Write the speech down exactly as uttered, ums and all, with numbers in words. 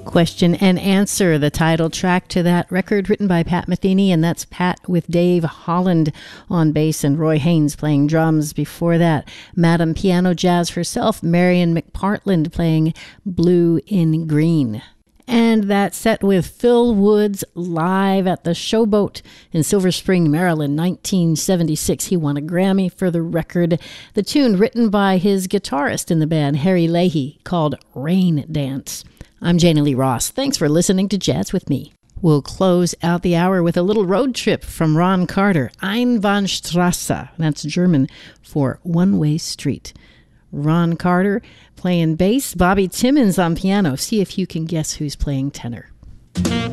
Question and Answer, the title track to that record, written by Pat Metheny, and that's Pat with Dave Holland on bass and Roy Haynes playing drums. Before that, Madam Piano Jazz herself, Marion McPartland, playing Blue in Green. And that set with Phil Woods live at the Showboat in Silver Spring, Maryland, nineteen seventy-six. He won a Grammy for the record. The tune written by his guitarist in the band, Harry Leahy, called Rain Dance. I'm Jana Lee Ross. Thanks for listening to Jazz with Me. We'll close out the hour with a little road trip from Ron Carter, Einbahnstraße. That's German for one-way street. Ron Carter playing bass, Bobby Timmons on piano. See if you can guess who's playing tenor.